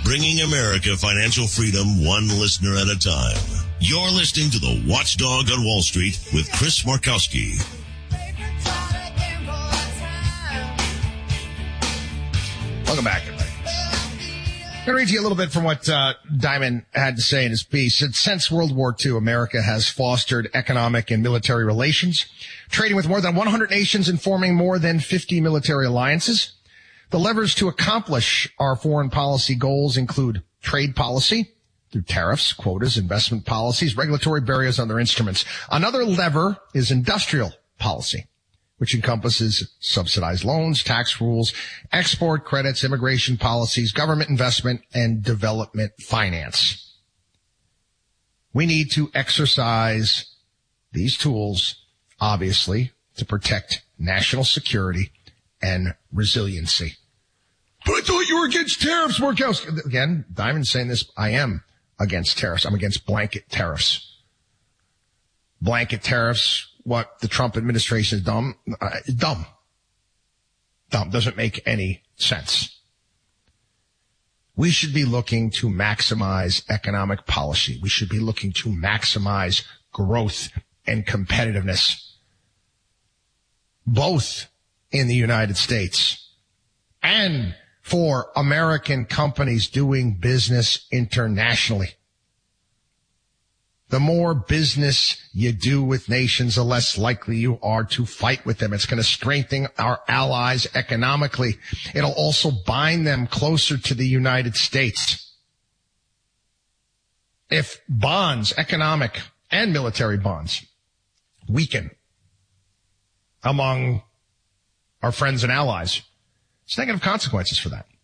bringing America financial freedom one listener at a time. You're listening to The Watchdog on Wall Street with Chris Markowski. Welcome back, everybody. I'm going to read to you a little bit from what Dimon had to say in his piece. Since World War II, America has fostered economic and military relations, trading with more than 100 nations and forming more than 50 military alliances. The levers to accomplish our foreign policy goals include trade policy through tariffs, quotas, investment policies, regulatory barriers, and other instruments. Another lever is industrial policy, which encompasses subsidized loans, tax rules, export credits, immigration policies, government investment, and development finance. We need to exercise these tools, obviously, to protect national security and resiliency. But I thought you were against tariffs, Markowski. Again, Dimon's saying this. I am against tariffs. I'm against blanket tariffs. Blanket tariffs, what the Trump administration has done, dumb. Doesn't make any sense. We should be looking to maximize economic policy. We should be looking to maximize growth and competitiveness, both in the United States and for American companies doing business internationally. The more business you do with nations, the less likely you are to fight with them. It's going to strengthen our allies economically. It'll also bind them closer to the United States. If bonds, economic and military bonds, weaken among our friends and allies, it's negative consequences for that.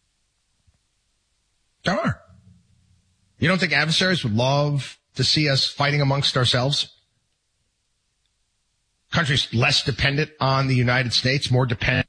There are. You don't think adversaries would love to see us fighting amongst ourselves? Countries less dependent on the United States, more dependent.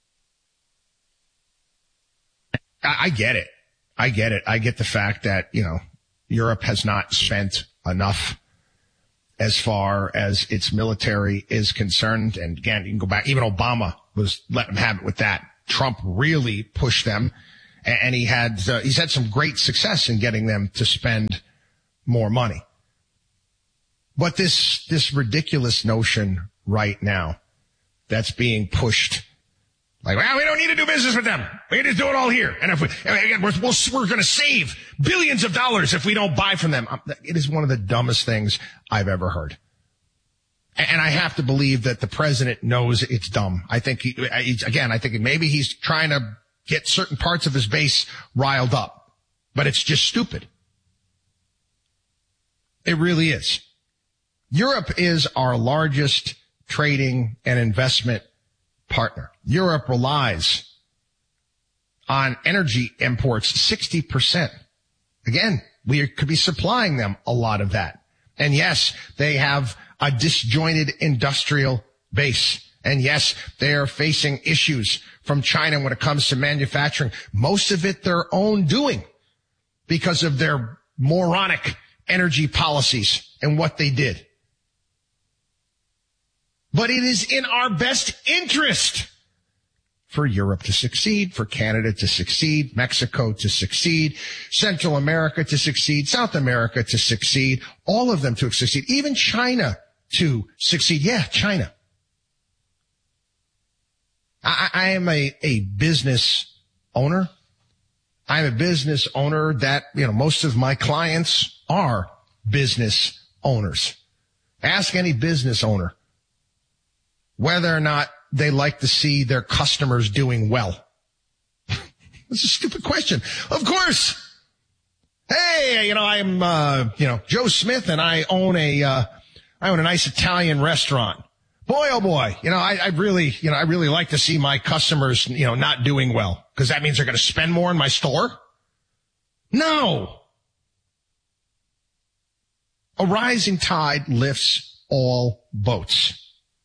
I get it. I get the fact that, Europe has not spent enough as far as its military is concerned. And again, you can go back. Even Obama was letting them have it with that. Trump really pushed them, and he's had some great success in getting them to spend more money. But this ridiculous notion right now that's being pushed, like, well, we don't need to do business with them. We can just do it all here. And if we're going to save billions of dollars if we don't buy from them. It is one of the dumbest things I've ever heard. And I have to believe that the president knows it's dumb. I think maybe he's trying to get certain parts of his base riled up, but it's just stupid. It really is. Europe is our largest trading and investment partner. Europe relies on energy imports 60%. Again, we could be supplying them a lot of that. And yes, they have a disjointed industrial base. And yes, they are facing issues from China when it comes to manufacturing. Most of it their own doing because of their moronic energy policies and what they did. But it is in our best interest for Europe to succeed, for Canada to succeed, Mexico to succeed, Central America to succeed, South America to succeed, all of them to succeed, even China to succeed. Yeah, China. I am a business owner. I'm a business owner that, most of my clients are business owners. Ask any business owner whether or not they like to see their customers doing well. It's a stupid question. Of course. Hey, I'm, Joe Smith and I own a nice Italian restaurant. Boy, oh boy, I really like to see my customers, not doing well because that means they're going to spend more in my store. No. A rising tide lifts all boats.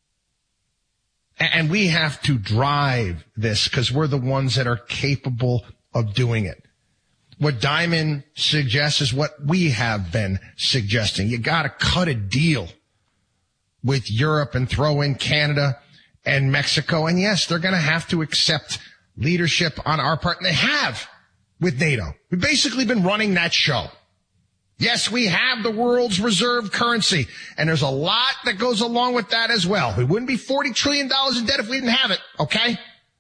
And we have to drive this because we're the ones that are capable of doing it. What Dimon suggests is what we have been suggesting. You got to cut a deal with Europe and throw in Canada and Mexico. And yes, they're going to have to accept leadership on our part. And they have. with NATO. We've basically been running that show. Yes, we have the world's reserve currency, and there's a lot that goes along with that as well. We wouldn't be $40 trillion in debt if we didn't have it, okay?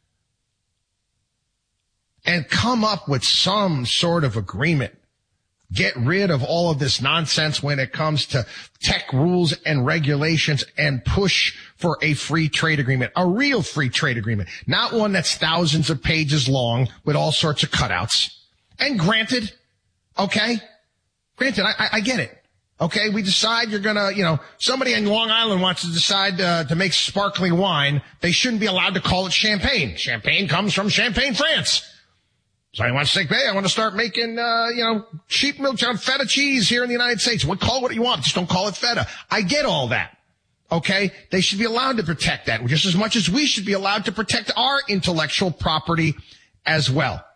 And come up with some sort of agreement. Get rid of all of this nonsense when it comes to tech rules and regulations and push for a free trade agreement, a real free trade agreement, not one that's thousands of pages long with all sorts of cutouts. And granted, okay? Granted, I get it. Okay, we decide you're gonna, somebody in Long Island wants to decide to make sparkling wine. They shouldn't be allowed to call it champagne. Champagne comes from Champagne, France. Somebody wants to say, hey, I want to start making, sheep milk feta cheese here in the United States. Well, call it what you want. Just don't call it feta. I get all that. Okay? They should be allowed to protect that just as much as we should be allowed to protect our intellectual property as well.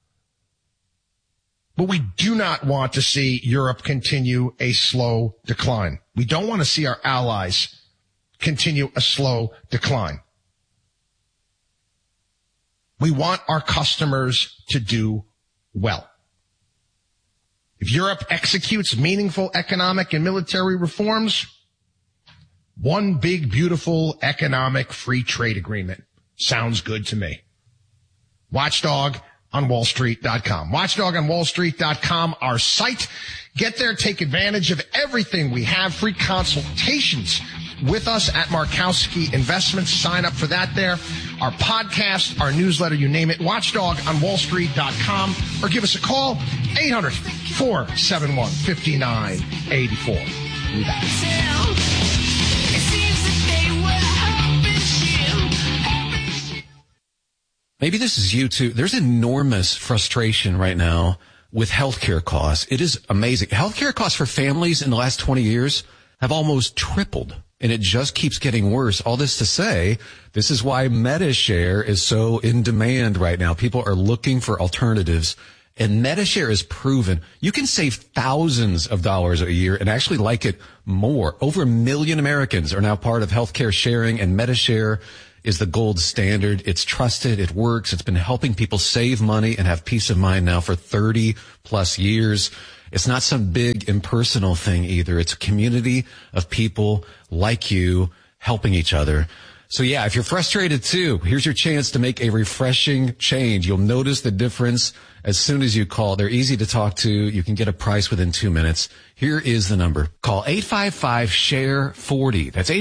But we do not want to see Europe continue a slow decline. We don't want to see our allies continue a slow decline. We want our customers to do well. If Europe executes meaningful economic and military reforms, one big, beautiful economic free trade agreement sounds good to me. Watchdog on WallStreet.com. WatchdogOnWallStreet.com, our site. Get there, take advantage of everything we have. Free consultations with us at Markowski Investments. Sign up for that there. Our podcast, our newsletter, you name it. WatchdogOnWallStreet.com or give us a call, 800-471-5984. We'll be back. Maybe this is you too. There's enormous frustration right now with healthcare costs. It is amazing. Healthcare costs for families in the last 20 years have almost tripled, and it just keeps getting worse. All this to say, this is why MediShare is so in demand right now. People are looking for alternatives, and MediShare is proven. You can save thousands of dollars a year and actually like it more. Over 1 million Americans are now part of healthcare sharing, and MediShare is the gold standard. It's trusted. It works. It's been helping people save money and have peace of mind now for 30 plus years. It's not some big impersonal thing either. It's a community of people like you helping each other. So yeah, if you're frustrated too, here's your chance to make a refreshing change. You'll notice the difference as soon as you call. They're easy to talk to. You can get a price within 2 minutes. Here is the number. Call 855-SHARE-40. That's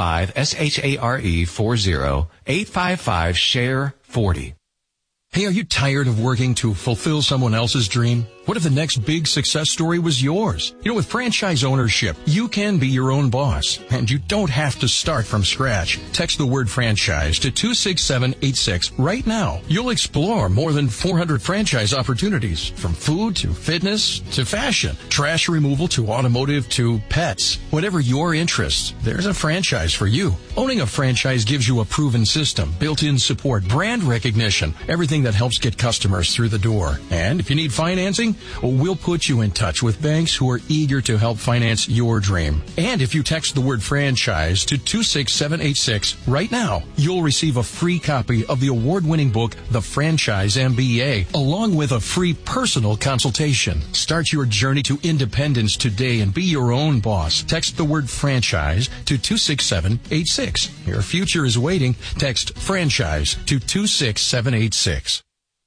855-SHARE-40. 855-SHARE-40. Hey, are you tired of working to fulfill someone else's dream? What if the next big success story was yours? With franchise ownership, you can be your own boss, and you don't have to start from scratch. Text the word franchise to 26786 right now. You'll explore more than 400 franchise opportunities, from food to fitness to fashion, trash removal to automotive to pets. Whatever your interests, there's a franchise for you. Owning a franchise gives you a proven system, built-in support, brand recognition, everything that helps get customers through the door. And if you need financing, we'll put you in touch with banks who are eager to help finance your dream. And if you text the word franchise to 26786 right now, you'll receive a free copy of the award-winning book, The Franchise MBA, along with a free personal consultation. Start your journey to independence today and be your own boss. Text the word franchise to 26786. Your future is waiting. Text franchise to 26786.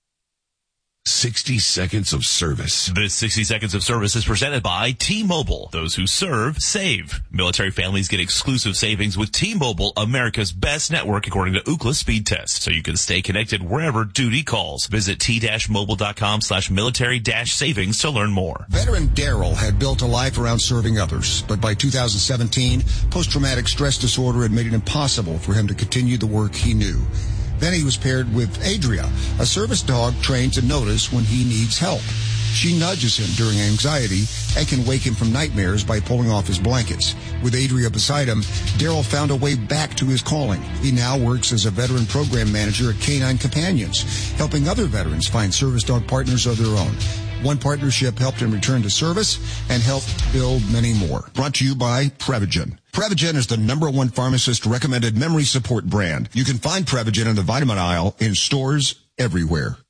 60 seconds of service. This 60 seconds of service is presented by T-Mobile. Those who serve, save. Military families get exclusive savings with T-Mobile, America's best network according to Ookla speed test. So you can stay connected wherever duty calls. Visit t-mobile.com/military-savings to learn more. Veteran Daryl had built a life around serving others, but by 2017, post-traumatic stress disorder had made it impossible for him to continue the work he knew. Then he was paired with Adria, a service dog trained to notice when he needs help. She nudges him during anxiety and can wake him from nightmares by pulling off his blankets. With Adria beside him, Daryl found a way back to his calling. He now works as a veteran program manager at Canine Companions, helping other veterans find service dog partners of their own. One partnership helped him return to service and helped build many more. Brought to you by Prevagen. Prevagen is the #1 pharmacist-recommended memory support brand. You can find Prevagen in the vitamin aisle in stores everywhere.